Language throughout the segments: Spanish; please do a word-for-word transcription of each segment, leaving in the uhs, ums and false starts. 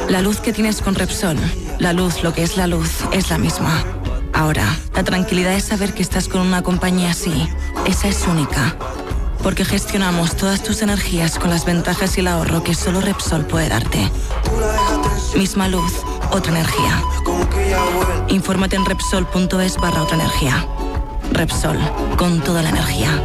La luz que tienes con Repsol, la luz, lo que es la luz, es la misma. Ahora, la tranquilidad es saber que estás con una compañía así. Esa es única. Porque gestionamos todas tus energías con las ventajas y el ahorro que solo Repsol puede darte. Misma luz, otra energía. Infórmate en Repsol.es barra otra energía. Repsol, con toda la energía.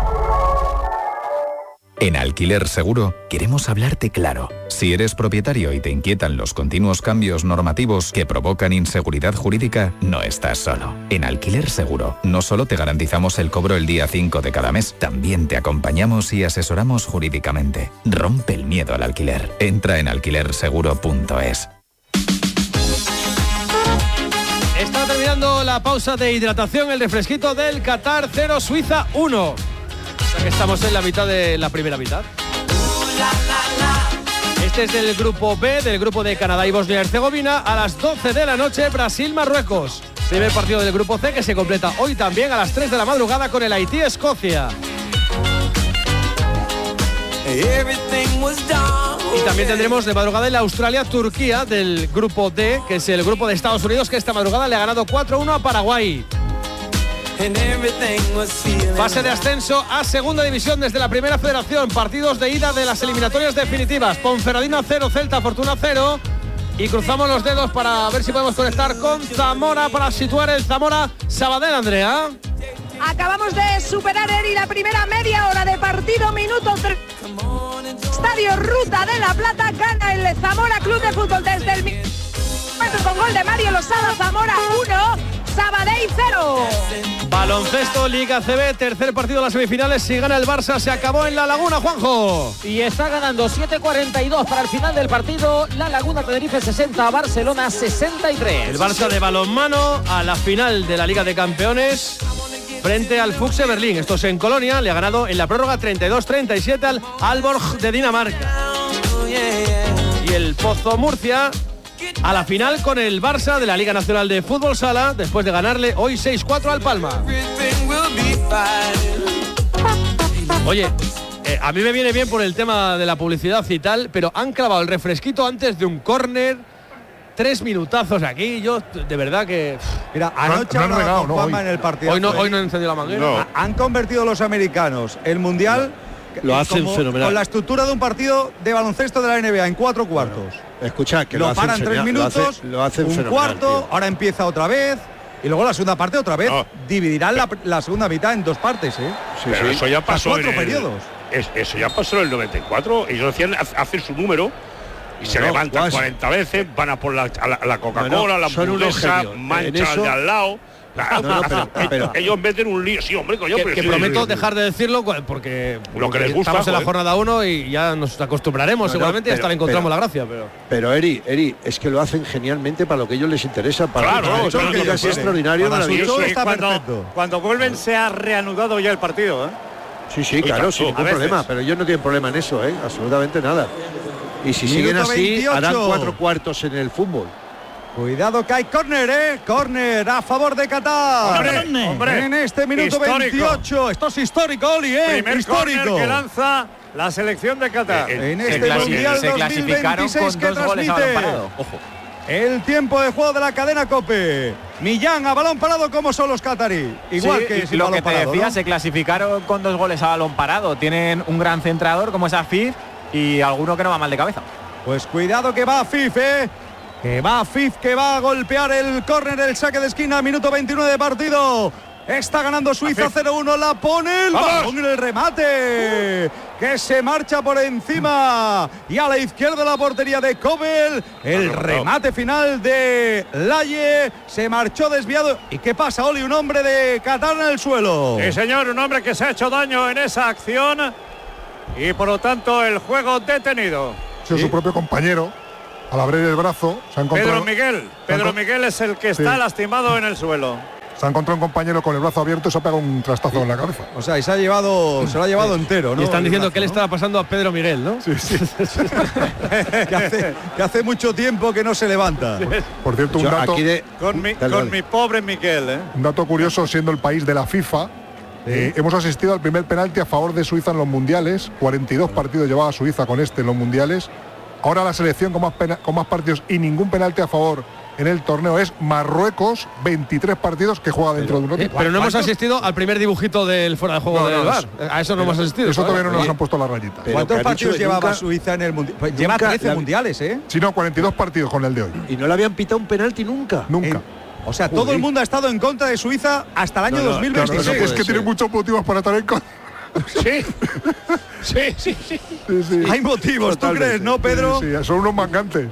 En Alquiler Seguro queremos hablarte claro. Si eres propietario y te inquietan los continuos cambios normativos que provocan inseguridad jurídica, no estás solo. En Alquiler Seguro no solo te garantizamos el cobro el día cinco de cada mes, también te acompañamos y asesoramos jurídicamente. Rompe el miedo al alquiler. Entra en alquiler seguro punto es. Está terminando la pausa de hidratación, el refresquito del Qatar cero, Suiza uno. Que estamos en la mitad de la primera mitad. Este es del grupo B, del grupo de Canadá y Bosnia y Herzegovina. A las doce de la noche, Brasil-Marruecos. Primer partido del grupo C que se completa hoy también a las tres de la madrugada con el Haití-Escocia. Y también tendremos de madrugada el Australia-Turquía del grupo D, que es el grupo de Estados Unidos, que esta madrugada le ha ganado cuatro uno a Paraguay. Fase de ascenso a segunda división desde la primera federación. Partidos de ida de las eliminatorias definitivas. Ponferradina cero, Celta Fortuna cero. Y cruzamos los dedos para ver si podemos conectar con Zamora para situar el Zamora Sabadell, Andrea. Acabamos de superar, Eri, la primera media hora de partido, minuto tres. Estadio Ruta de la Plata, gana el Zamora Club de Fútbol desde el minuto con gol de Mario Losada. Zamora uno, Sabadell cero. Baloncesto, Liga C B, tercer partido de las semifinales. Si gana el Barça, se acabó en La Laguna, Juanjo. Y está ganando siete cuarenta y dos para el final del partido. La Laguna Tenerife sesenta, Barcelona sesenta y tres. El Barça de balonmano a la final de la Liga de Campeones frente al Füchse Berlín. Esto es en Colonia. Le ha ganado en la prórroga treinta y dos treinta y siete al Aalborg de Dinamarca. Y el Pozo Murcia a la final con el Barça de la Liga Nacional de Fútbol Sala, después de ganarle hoy seis cuatro al Palma. Oye, eh, a mí me viene bien por el tema de la publicidad y tal, pero han clavado el refresquito antes de un córner. Tres minutazos aquí, yo de verdad que... Mira, anoche no, no han regado, no, hoy. en el partido. Hoy no, hoy no han encendido la manguera. No. Han convertido los americanos el Mundial... Lo hacen como, fenomenal. Con la estructura de un partido de baloncesto de la N B A en cuatro cuartos. Escucha, que lo, lo hacen paran tres genial, minutos, lo hacen, lo hacen un fenomenal, cuarto, tío. ahora empieza otra vez y luego la segunda parte otra vez. No. Dividirán la, la segunda mitad en dos partes, ¿eh? Sí, Pero sí. eso ya pasó cuatro en el, periodos. es, eso ya pasó en el noventa y cuatro. Ellos hacían, hacen su número y se No, levantan guas. cuarenta veces, van a por la, a la, a la Coca-Cola, No, no, la son unos hamburguesa, genios. manchan En eso- de al lado. Claro, No, no, pero- ellos- pero- ellos meten un lío, sí, hombre, coño, Que, pero que sí, prometo sí, sí. dejar de decirlo porque, Lo que porque les gusta, estamos en la joder. jornada uno y ya nos acostumbraremos No, no, seguramente y hasta pero- le encontramos pero- la gracia. Pero Pero Eri, Eri, es que lo hacen genialmente para lo que a ellos les interesa, para Claro, para no, eso claro, es claro, casi claro. extraordinario, Para su maravilloso. show está cuando, perfecto. cuando vuelven se ha reanudado ya el partido, ¿eh? Sí, sí, claro, tanto, sin a ningún veces. problema, pero ellos no tienen problema en eso, ¿eh? Absolutamente nada. Y si siguen Minuto así, veintiocho. harán cuatro cuartos en el fútbol. Cuidado que hay córner, ¿eh? Córner a favor de Qatar. Hombre, hombre. En este minuto Histórico. veintiocho. Esto es histórico, Oli, ¿eh? Primer histórico. córner que lanza la selección de Qatar. Eh, En Se este clasi- Mundial se clasificaron dos mil veintiséis con que dos goles a balón transmite parado. Ojo. el tiempo de juego de la cadena COPE. Millán a balón parado como son los catarí. Igual Sí, que sin lo balón que te parado, decía, ¿no? se clasificaron con dos goles a balón parado. Tienen un gran centrador como es Afif y alguno que no va mal de cabeza. Pues cuidado que va Afif, ¿eh? Que va Afif, que va a golpear el córner, el saque de esquina, minuto veintinueve de partido. Está ganando Suiza cero uno, la pone el ¡Vamos! balón en el remate, que se marcha por encima y a la izquierda de la portería de Kobel. El No, no, no. remate final de Laye, se marchó desviado. ¿Y qué pasa, Oli? Un hombre de Qatar en el suelo. Sí, señor, un hombre que se ha hecho daño en esa acción y por lo tanto el juego detenido. Sí, su propio compañero, al abrir el brazo, se ha encontrado, Pedro Miguel, Pedro encont- Miguel es el que está Sí. lastimado en el suelo. se ha encontrado un compañero con el brazo abierto y se ha pegado un trastazo en la cabeza. O sea, y se ha llevado, se lo ha llevado entero, ¿no? y están El diciendo brazo, qué le ¿no? estaba pasando a Pedro Miguel, ¿no? Sí, sí. que, hace, que hace mucho tiempo que no se levanta. Por cierto, un Yo dato, aquí de, Con mi, Dale, con dale. mi pobre Miguel, ¿eh? un dato curioso, siendo el país de la FIFA, eh, hemos asistido al primer penalti a favor de Suiza en los mundiales. cuarenta y dos partidos llevaba Suiza con este en los mundiales ahora la selección con más, pena, con más partidos y ningún penalti a favor en el torneo es Marruecos, veintitrés partidos que juega dentro de un ratito. Eh, pero no hemos asistido al primer dibujito del fuera de juego no, del no, V A R. A eso no hemos asistido. Eso todavía no nos sí. han puesto la rayita. ¿Cuántos partidos llevaba nunca, Suiza en el mundial? Pues lleva trece la, mundiales, ¿eh? Sí, no, cuarenta y dos partidos con el de hoy. Y no le habían pitado un penalti nunca. Nunca. En, o sea, todo Uy. el mundo ha estado en contra de Suiza hasta el año no, no, dos mil veintiséis. Claro, es que tiene muchos motivos para estar en contra. Sí. Sí, sí, sí. sí, sí. Hay motivos, Totalmente. ¿tú crees, no, Pedro? Sí, sí, son unos mangantes.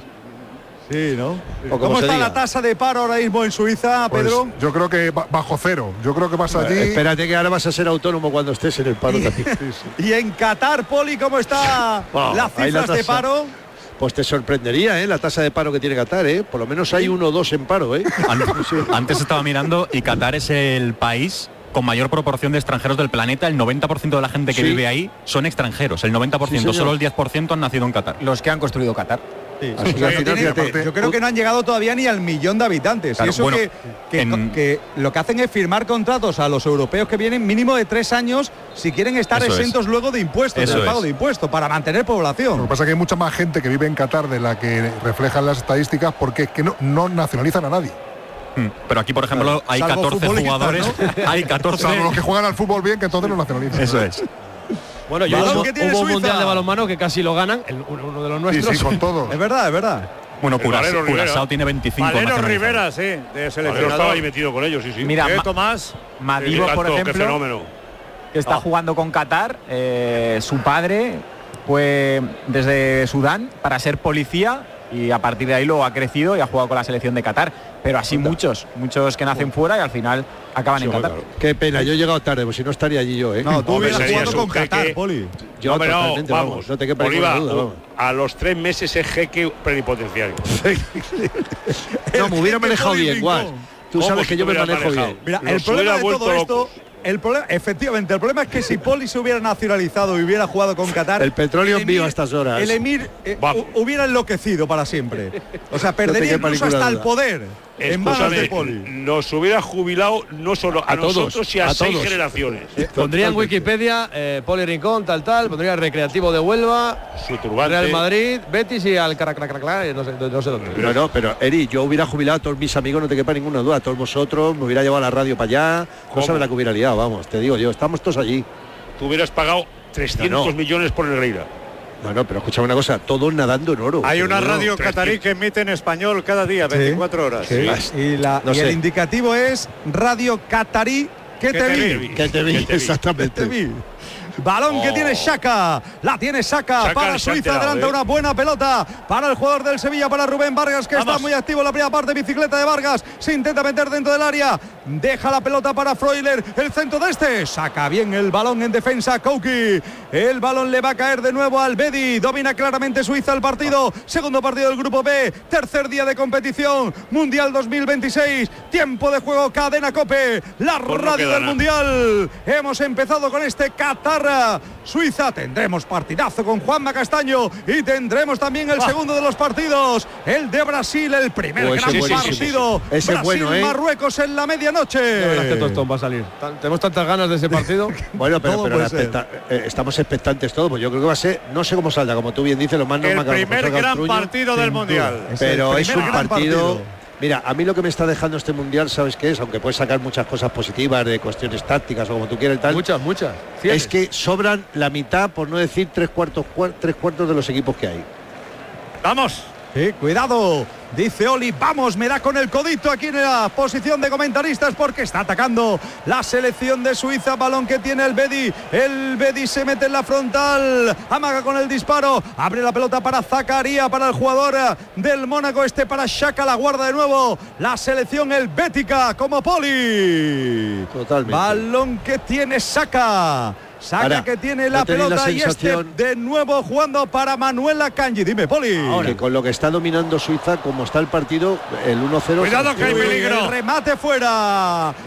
Sí, ¿no? ¿Cómo, ¿Cómo está diga? la tasa de paro ahora mismo en Suiza, Pedro? Pues yo creo que bajo cero. Yo creo que vas allí. Eh, espérate que ahora vas a ser autónomo cuando estés en el paro y, también. Sí, sí. Y en Qatar, Poli, ¿cómo está oh, las cifras la de paro? Pues te sorprendería, ¿eh? La tasa de paro que tiene Qatar, ¿eh? Por lo menos hay uno o dos en paro, ¿eh? Antes, antes estaba mirando y Qatar es el país con mayor proporción de extranjeros del planeta. El noventa por ciento de la gente que sí. vive ahí son extranjeros. El noventa por ciento, sí, solo el diez por ciento han nacido en Qatar. Los que han construido Qatar. Sí, sí, sí, sí, tiene, fíjate, yo creo que no han llegado todavía ni al millón de habitantes. Claro, y eso bueno, que, que, en... que lo que hacen es firmar contratos a los europeos que vienen mínimo de tres años si quieren estar eso exentos es. luego de impuestos, eso del pago es. de impuestos, para mantener población. Lo que pasa es que hay mucha más gente que vive en Qatar de la que reflejan las estadísticas porque es que no, no nacionalizan a nadie. Pero aquí, por ejemplo, hay Salvo catorce jugadores. ¿No? Hay catorce. Salvo los que juegan al fútbol bien, que entonces no nacionalizan. Eso es. Bueno, yo hubo, hubo un mundial de balonmano que casi lo ganan, el, uno de los nuestros. Sí, sí, con todo. Es verdad, es verdad. Bueno, Curazao, Curazao tiene veinticinco. Valero Rivera, sí, de seleccionador. Estaba ahí metido con ellos, sí, sí. Mira, ¿Eh, Tomás? Madibo, por ejemplo, fenómeno. que está oh. jugando con Qatar, eh, su padre fue desde Sudán para ser policía y a partir de ahí luego ha crecido y ha jugado con la selección de Qatar. Pero así Anda. muchos, muchos que nacen fuera y al final acaban sí, en Qatar. Claro. Qué pena, yo he llegado tarde, pues si no estaría allí yo, ¿eh? No, tú hubieras jugado con Qatar, Poli. Yo no, totalmente, no, vamos, vamos, no te quepa Oliva, duda, vamos. A los tres meses es jeque plenipotenciario. No, me hubiera manejado bien, igual. Tú sabes que yo me manejo manejado? bien. Mira, el problema de todo esto... El problema, efectivamente, el problema es que si Poli se hubiera nacionalizado y hubiera jugado con Qatar, el petróleo en vivo a estas horas. El Emir eh, hubiera enloquecido para siempre. O sea, perdería no incluso hasta duda. el poder en manos de Poli. Nos hubiera jubilado no solo a, a nosotros, todos, y a, a seis todos. generaciones. Eh, pondría en Wikipedia eh, Poli Rincón, tal, tal, pondría Recreativo de Huelva, su turbante, Real Madrid, Betis y al Caracracracla, no sé, no sé dónde. Pero no, pero Eri, yo hubiera jubilado a todos mis amigos, no te quepa ninguna duda, a todos vosotros, me hubiera llevado la radio para allá, no sabes la que hubiera liado. Vamos, te digo yo, estamos todos allí. Tú hubieras pagado trescientos no, no. millones por Negreira. Bueno, pero escucha una cosa, todos nadando en oro. Hay una radio no, catarí que emite en español cada día, veinticuatro horas. Sí. Sí. Y, la, no y el indicativo es Radio Catarí que, que te, te vi. vi. Que te vi, que te vi. Exactamente. Que te vi. Balón oh. que tiene Xhaka, la tiene Xhaka, Xhaka para Suiza, adelanta eh. una buena pelota para el jugador del Sevilla, para Rubén Vargas, que Vamos. está muy activo en la primera parte, bicicleta de Vargas, se intenta meter dentro del área, deja la pelota para Freuler, el centro de este, saca bien el balón en defensa, Kouki, el balón le va a caer de nuevo al Bedi, domina claramente Suiza el partido, segundo partido del grupo B, tercer día de competición, Mundial dos mil veintiséis, tiempo de juego, Cadena Cope, la Por radio del nada. Mundial, hemos empezado con este Qatar Suiza, tendremos partidazo con Juanma Castaño y tendremos también el ah. segundo de los partidos, el de Brasil, el primer oh, gran partido, ese bueno, ¿eh? Marruecos en la medianoche. La verdad es que Tostón va a salir. Tenemos tantas ganas de ese partido. Bueno, pero, pero expecta eh, estamos expectantes todos, pues yo creo que va a ser, no sé cómo salga, como tú bien dices, lo más normal que el primer gran Truño, partido del Mundial. Pero es un partido, partido. Mira, a mí lo que me está dejando este Mundial, ¿sabes qué es? Aunque puedes sacar muchas cosas positivas de cuestiones tácticas o como tú quieras y tal. Muchas, muchas. Es que sobran la mitad, por no decir tres cuartos, cuar, tres cuartos de los equipos que hay. ¡Vamos! Sí, cuidado, dice Oli, vamos, me da con el codito aquí en la posición de comentaristas porque está atacando la selección de Suiza, balón que tiene el Bedi, el Bedi se mete en la frontal, amaga con el disparo, abre la pelota para Zakaria, para el jugador del Mónaco, este para Xhaka, la guarda de nuevo la selección helvética como Poli. Totalmente. Balón que tiene Xhaka. Saca Ahora, que tiene la pelota la y este de nuevo jugando para Manuel Akanji. Dime, Poli. Ahora, que con lo que está dominando Suiza, como está el partido, el uno cero. Cuidado que hay peligro. El remate fuera.